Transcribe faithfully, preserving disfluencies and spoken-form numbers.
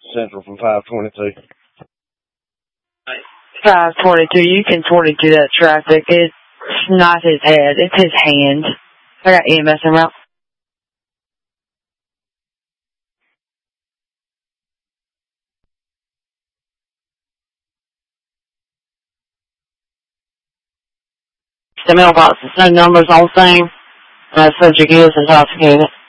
Central from five twenty-two. five twenty-two, you can twenty-two that traffic. It's not his head, it's his hand. I got E M S en route. The mailbox is no numbers on thing. Uh, subject is intoxicated.